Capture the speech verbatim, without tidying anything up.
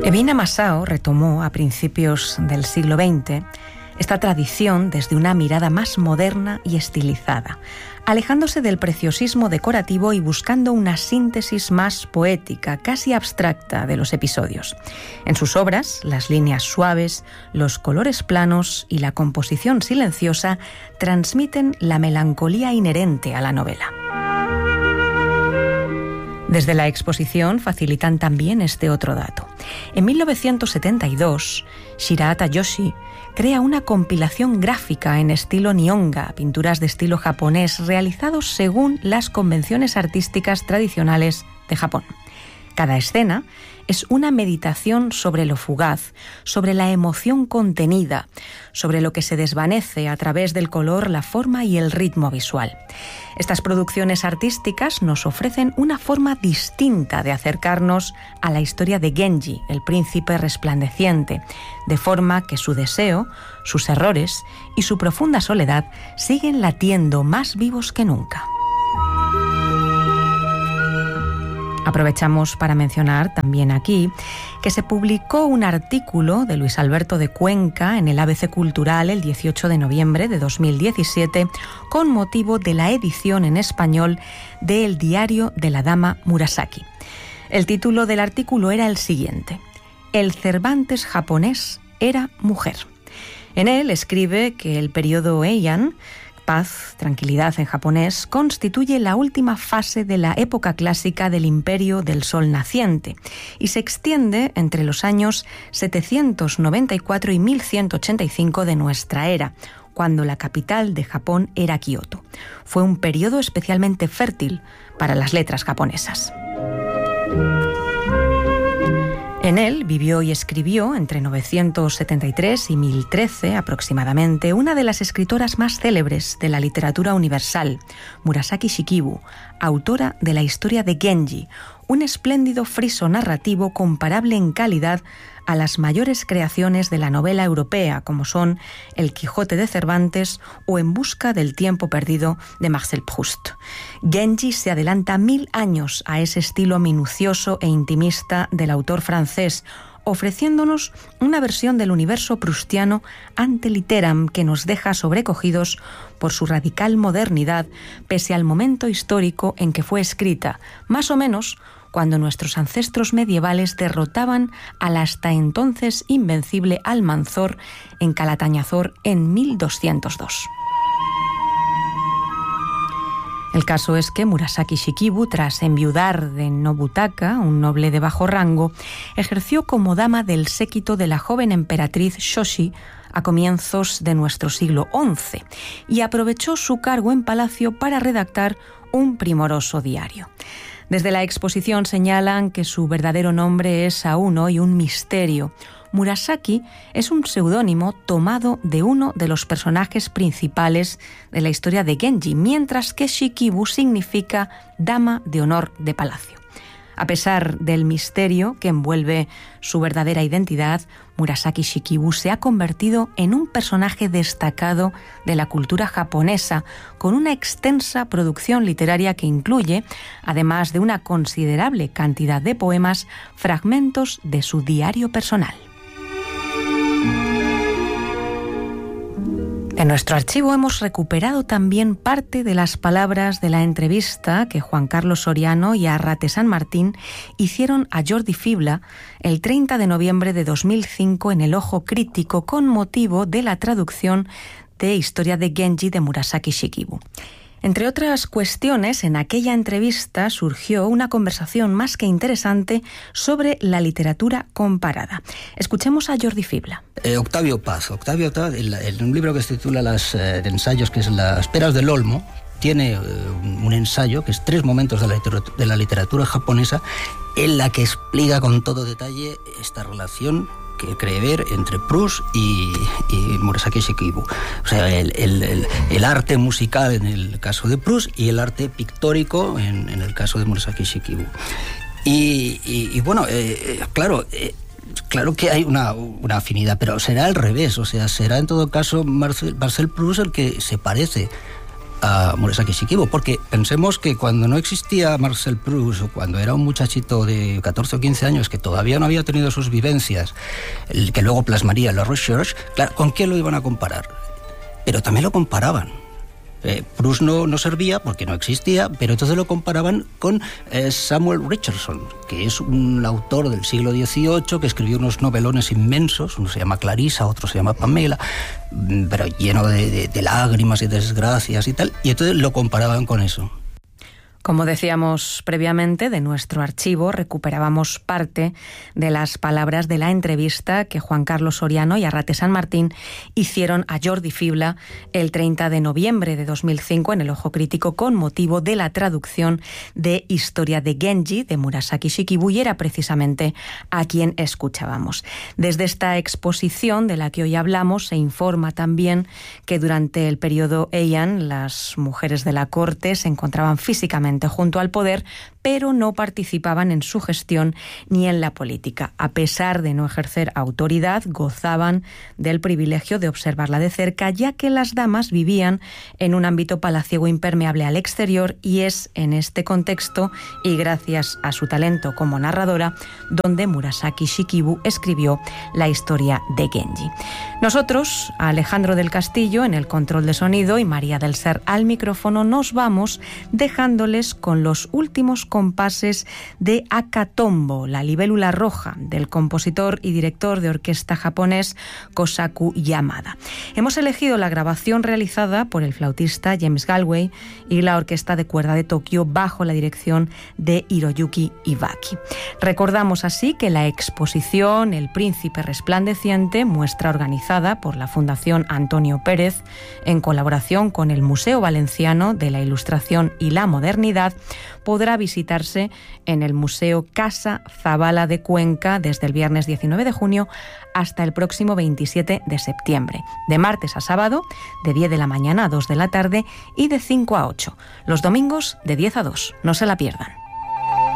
Evina Masao retomó a principios del siglo veinte esta tradición desde una mirada más moderna y estilizada, alejándose del preciosismo decorativo y buscando una síntesis más poética, casi abstracta, de los episodios. En sus obras, las líneas suaves, los colores planos y la composición silenciosa transmiten la melancolía inherente a la novela. Desde la exposición facilitan también este otro dato. En mil novecientos setenta y dos, Shirahata Yoshi crea una compilación gráfica en estilo Nihonga, pinturas de estilo japonés realizados según las convenciones artísticas tradicionales de Japón. Cada escena es una meditación sobre lo fugaz, sobre la emoción contenida, sobre lo que se desvanece a través del color, la forma y el ritmo visual. Estas producciones artísticas nos ofrecen una forma distinta de acercarnos a la historia de Genji, el príncipe resplandeciente, de forma que su deseo, sus errores y su profunda soledad siguen latiendo más vivos que nunca. Aprovechamos para mencionar también aquí que se publicó un artículo de Luis Alberto de Cuenca en el A B C Cultural el dieciocho de noviembre de dos mil diecisiete con motivo de la edición en español de El diario de la dama Murasaki. El título del artículo era el siguiente: El Cervantes japonés era mujer. En él escribe que el periodo Heian, paz, tranquilidad en japonés, constituye la última fase de la época clásica del imperio del sol naciente y se extiende entre los años setecientos noventa y cuatro y mil ciento ochenta y cinco de nuestra era, cuando la capital de Japón era Kioto. Fue un periodo especialmente fértil para las letras japonesas. En él vivió y escribió, entre novecientos setenta y tres y mil trece aproximadamente, una de las escritoras más célebres de la literatura universal, Murasaki Shikibu, autora de la historia de Genji, un espléndido friso narrativo comparable en calidad a las mayores creaciones de la novela europea, como son El Quijote de Cervantes o En busca del tiempo perdido de Marcel Proust. Genji se adelanta mil años a ese estilo minucioso e intimista del autor francés, ofreciéndonos una versión del universo proustiano ante litteram que nos deja sobrecogidos por su radical modernidad, pese al momento histórico en que fue escrita, más o menos cuando nuestros ancestros medievales derrotaban al hasta entonces invencible Almanzor en Calatañazor en mil doscientos dos. El caso es que Murasaki Shikibu, tras enviudar de Nobutaka, un noble de bajo rango, ejerció como dama del séquito de la joven emperatriz Shoshi a comienzos de nuestro siglo once y aprovechó su cargo en palacio para redactar un primoroso diario. Desde la exposición señalan que su verdadero nombre es aún hoy un misterio. Murasaki es un seudónimo tomado de uno de los personajes principales de la historia de Genji, mientras que Shikibu significa dama de honor de palacio. A pesar del misterio que envuelve su verdadera identidad, Murasaki Shikibu se ha convertido en un personaje destacado de la cultura japonesa, con una extensa producción literaria que incluye, además de una considerable cantidad de poemas, fragmentos de su diario personal. En nuestro archivo hemos recuperado también parte de las palabras de la entrevista que Juan Carlos Soriano y Arrate San Martín hicieron a Jordi Fibla el treinta de noviembre de dos mil cinco en El Ojo Crítico con motivo de la traducción de Historia de Genji de Murasaki Shikibu. Entre otras cuestiones, en aquella entrevista surgió una conversación más que interesante sobre la literatura comparada. Escuchemos a Jordi Fibla. Eh, Octavio Paz. Octavio Paz, en, en un libro que se titula Las eh, ensayos, que es Las peras del olmo, tiene eh, un ensayo que es tres momentos de la, literatura, de la literatura japonesa, en la que explica con todo detalle esta relación que cree ver entre Proust y, y Murasaki Shikibu. O sea, el, el, el, el arte musical en el caso de Proust y el arte pictórico en, en el caso de Murasaki Shikibu. Y, y, y bueno, eh, claro, eh, claro que hay una, una afinidad, pero será al revés. O sea, será en todo caso Marcel, Marcel Proust el que se parece a Murasaki Shikibu, porque pensemos que cuando no existía Marcel Proust, o cuando era un muchachito de catorce o quince años que todavía no había tenido sus vivencias, el que luego plasmaría la Recherche, claro, ¿con quién lo iban a comparar? Pero también lo comparaban. Eh, Proust no, no servía porque no existía, pero entonces lo comparaban con eh, Samuel Richardson, que es un autor del siglo dieciocho que escribió unos novelones inmensos, uno se llama Clarissa, otro se llama Pamela, pero lleno de, de, de lágrimas y desgracias y tal, y entonces lo comparaban con eso. Como decíamos previamente, de nuestro archivo recuperábamos parte de las palabras de la entrevista que Juan Carlos Soriano y Arrate San Martín hicieron a Jordi Fibla el treinta de noviembre de dos mil cinco en El Ojo Crítico con motivo de la traducción de Historia de Genji de Murasaki Shikibu, y era precisamente a quien escuchábamos. Desde esta exposición de la que hoy hablamos se informa también que durante el periodo Heian las mujeres de la corte se encontraban físicamente junto al poder, pero no participaban en su gestión ni en la política. A pesar de no ejercer autoridad, gozaban del privilegio de observarla de cerca, ya que las damas vivían en un ámbito palaciego impermeable al exterior, y es en este contexto, y gracias a su talento como narradora, donde Murasaki Shikibu escribió la historia de Genji. Nosotros, Alejandro del Castillo en el control de sonido y María del Ser al micrófono, nos vamos dejándoles con los últimos compases de Akatombo, la libélula roja, del compositor y director de orquesta japonés Kosaku Yamada. Hemos elegido la grabación realizada por el flautista James Galway y la Orquesta de Cuerda de Tokio bajo la dirección de Hiroyuki Ibaki. Recordamos así que la exposición El Príncipe Resplandeciente, muestra organizada por la Fundación Antonio Pérez en colaboración con el Museo Valenciano de la Ilustración y la Modernidad, podrá visitarse en el Museo Casa Zabala de Cuenca desde el viernes diecinueve de junio hasta el próximo veintisiete de septiembre, de martes a sábado, de diez de la mañana a dos de la tarde y de cinco a ocho, los domingos de diez a dos. No se la pierdan.